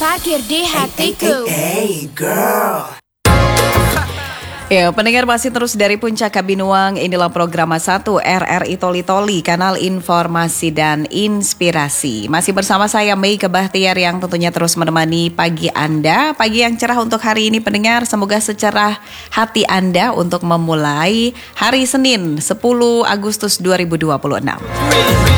parkir di hatiku. Hey girl. Ya, pendengar masih terus dari Puncak Kabinuang. Inilah program 1 RRI Toli Toli, kanal informasi dan inspirasi. Masih bersama saya Mei Kebahtiar yang tentunya terus menemani pagi Anda. Pagi yang cerah untuk hari ini pendengar, semoga secerah hati Anda untuk memulai hari Senin 10 Agustus 2026.